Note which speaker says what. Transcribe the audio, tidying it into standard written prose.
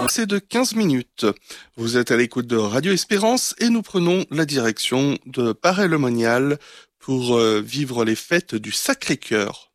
Speaker 1: C'est de 15 minutes. Vous êtes à l'écoute de Radio Espérance et nous prenons la direction de Paray-le-Monial pour vivre les fêtes du Sacré-Cœur.